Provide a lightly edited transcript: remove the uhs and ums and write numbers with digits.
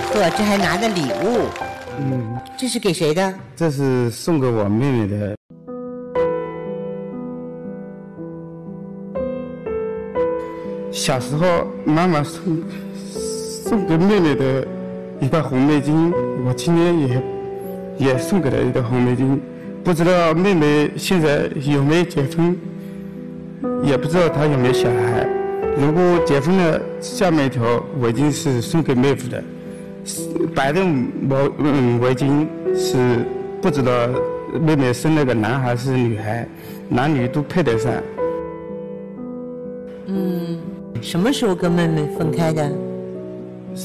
呵，这还拿的礼物，这是给谁的？ 这是送给我妹妹的。小时候妈妈送给妹妹的一个红围巾，我今年也送给了一个红围巾，不知道妹妹现在有没有结婚，也不知道她有没有小孩。如果结婚了，下面一条围巾是送给妹夫的，白的围巾是不知道妹妹生了个男孩是女孩，男女都配得上。 什么时候跟妹妹分开的？